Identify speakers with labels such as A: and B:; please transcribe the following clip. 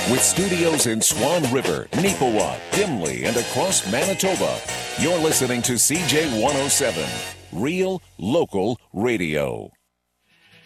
A: With studios in Swan River, Neepawa, Dimley, and across Manitoba, you're listening to CJ 107, Real Local Radio.